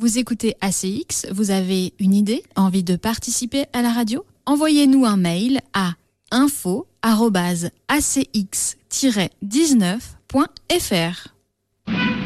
Vous écoutez ACX, vous avez une idée, envie de participer à la radio? Envoyez-nous un mail à info@acx-19.fr.